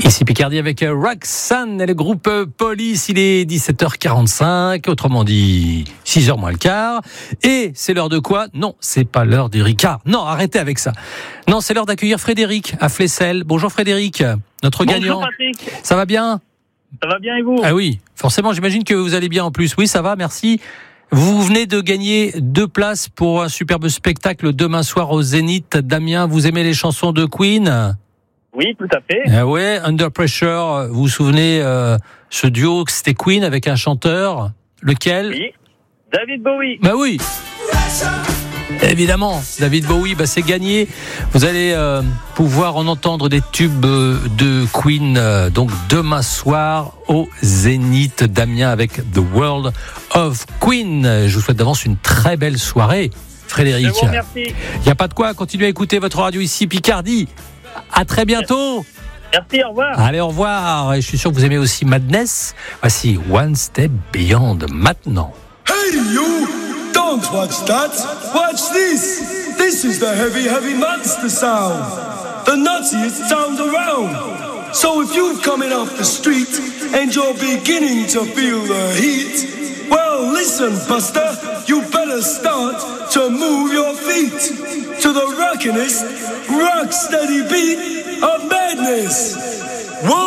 Ici Picardie avec Roxanne et le groupe Police. Il est 17h45, autrement dit 6h moins le quart. Et c'est l'heure de quoi ? Non, c'est pas l'heure du Ricard. Non, arrêtez avec ça. Non, c'est l'heure d'accueillir Frédéric à Flesselles. Bonjour Frédéric, notre gagnant. Bonjour Patrick. Ça va bien ? Ça va bien et vous ? Ah oui, forcément, j'imagine que vous allez bien en plus. Oui, ça va, merci. Vous venez de gagner 2 places pour un superbe spectacle demain soir au Zénith d'Amiens. Vous aimez les chansons de Queen ? Oui, tout à fait. Ah ouais, Under Pressure, vous vous souvenez, ce duo, c'était Queen avec un chanteur, lequel ? Oui, David Bowie. Bah oui, évidemment, David Bowie, c'est gagné. Vous allez pouvoir en entendre des tubes de Queen, donc demain soir au Zénith d'Amiens avec The World of Queen. Je vous souhaite d'avance une très belle soirée, Frédéric. Je vous remercie. Il n'y a pas de quoi, continuez à écouter votre radio ici, Picardie. À très bientôt. Merci, au revoir. Allez, au revoir. Et je suis sûr que vous aimez aussi Madness. Voici One Step Beyond maintenant. Hey you! Don't watch that! Watch this! This is the heavy, heavy monster sound! The nuttiest sound around! So if you're coming off the street and you're beginning to feel the heat, well listen, Buster, you better start to move your feet to the rockinest, rock steady beat of madness!